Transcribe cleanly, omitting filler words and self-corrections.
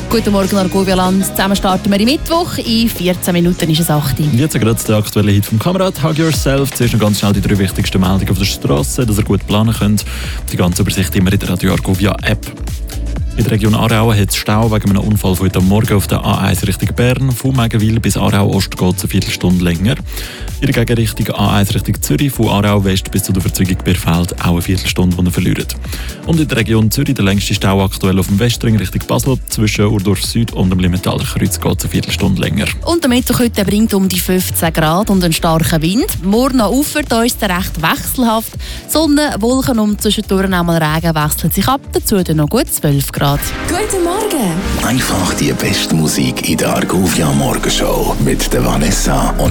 Guten Morgen, Argovia-Land. Zusammen starten wir im Mittwoch. In 14 Minuten ist es 8 Uhr. Jetzt gerade der aktuelle Hit vom Kamerad «Hug Yourself». Zuerst noch ganz schnell die 3 wichtigsten Meldungen auf der Straße, dass ihr gut planen könnt. Die ganze Übersicht immer in der Radio Argovia App. In der Region Aarau hat es Stau wegen einem Unfall von heute Morgen auf der A1 Richtung Bern. Von Megenwil bis Aarau Ost geht es eine Viertelstunde länger. In der Gegenrichtung A1 Richtung Zürich, von Aarau West bis zu der Verzweigung Bierfeld auch eine Viertelstunde, die ihr verliert. Und in der Region Zürich der längste Stau aktuell auf dem Westring Richtung Basel. Zwischen Urdorf Süd und dem Limentaler Kreuz geht es eine Viertelstunde länger. Und der Mittwoch heute bringt um die 15 Grad und einen starken Wind. Morgen ufert uns recht wechselhaft. Sonne, Wolken und zwischendurch einmal Regen wechseln sich ab. Dazu dann noch gut 12 Grad. Guten Morgen! Einfach die beste Musik in der Argovia Morgenshow mit der Vanessa und